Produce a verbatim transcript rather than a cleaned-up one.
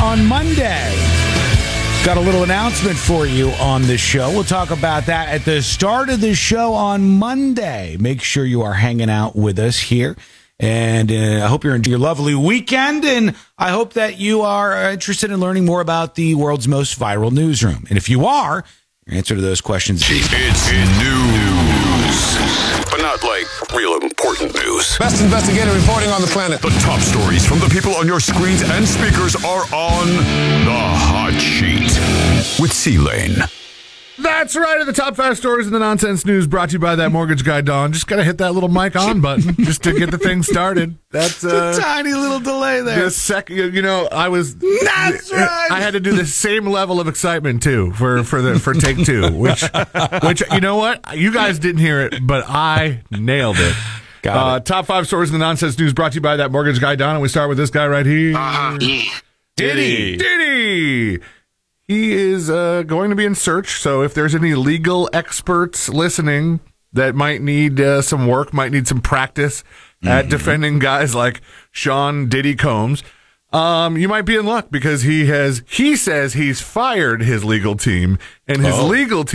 on Monday. Got a little announcement for you on this show. We'll talk about that at the start of the show on Monday. Make sure you are hanging out with us here. And uh, I hope you're enjoying your lovely weekend. And I hope that you are interested in learning more about the world's most viral newsroom. And if you are, your answer to those questions is It's news, but not like real important news. Best investigative reporting on the planet. The top stories from the people on your screens and speakers are on the Hot Sheet with C-Lane. That's right. At the top five stories in the nonsense news, brought to you by that mortgage guy, Don. Just gotta hit that little mic on button just to get the thing started. That's uh, a tiny little delay there. The second, you know, I was. That's right. I had to do the same level of excitement too for for the for take two, which which you know what, you guys didn't hear it, but I nailed it. Got uh, it. Top five stories in the nonsense news, brought to you by that mortgage guy, Don. And we start with this guy right here. Uh-huh. Diddy. Diddy. He is uh, going to be in search, so if there's any legal experts listening that might need uh, some work, might need some practice mm-hmm. at defending guys like Sean Diddy Combs, um, you might be in luck because he has, he says he's fired his legal team, and his oh. legal team